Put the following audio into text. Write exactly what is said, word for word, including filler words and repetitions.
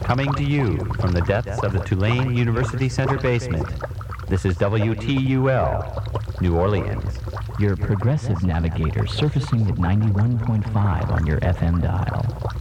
Coming to you from the depths of the Tulane University Center basement, this is W T U L, New Orleans. Your progressive navigator surfacing at ninety-one point five on your F M dial.